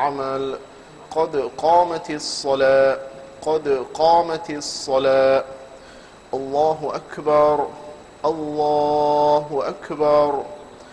العمل. قد قامت الصلاة، قد قامت الصلاة. الله أكبر، الله أكبر.